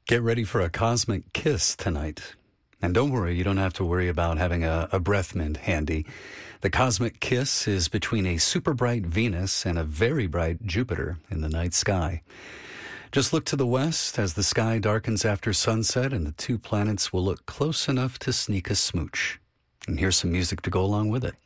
Get ready for a cosmic kiss tonight. And don't worry, you don't have to worry about having a breath mint handy. The cosmic kiss is between a super bright Venus and a very bright Jupiter in the night sky. Just look to the west as the sky darkens after sunset, and the two planets will look close enough to sneak a smooch. And here's some music to go along with it.